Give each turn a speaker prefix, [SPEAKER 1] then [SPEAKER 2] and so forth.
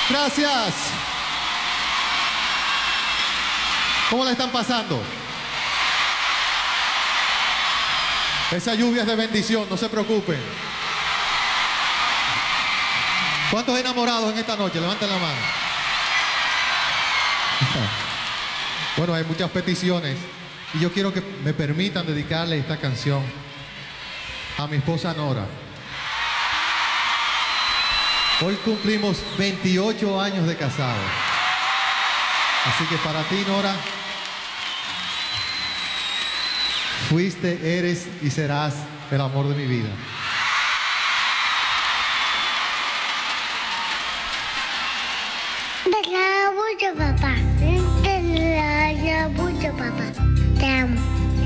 [SPEAKER 1] Gracias. ¿Cómo la están pasando? Esa lluvia es de bendición, no se preocupen. ¿Cuántos enamorados en esta noche? Levanten la mano. Bueno, hay muchas peticiones y yo quiero que me permitan dedicarle esta canción a mi esposa Nora. Hoy cumplimos 28 años de casados. Así que para ti, Nora, fuiste, eres y serás el amor de mi vida.
[SPEAKER 2] Te amo mucho, papá.